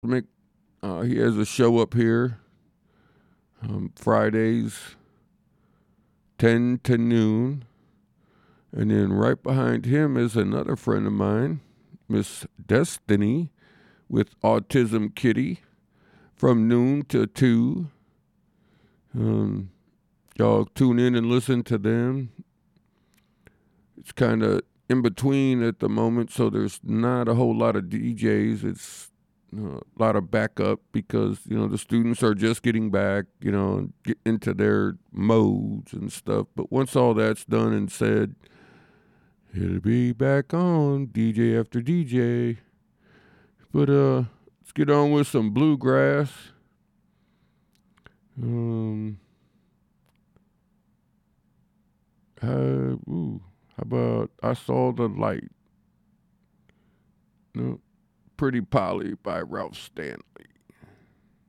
Make he has a show up here Fridays 10 to noon, and then right behind him is another friend of mine, Miss Destiny, with Autism Kitty from noon to 2. Um, y'all tune in and listen to them. It's kind of in between at the moment, so there's not a whole lot of DJs. It's a lot of backup because the students are just getting back, and get into their modes and stuff. But once all that's done and said, it'll be back on DJ after DJ. But let's get on with some bluegrass. Um, how about I Saw the Light? No, Pretty Polly by Ralph Stanley.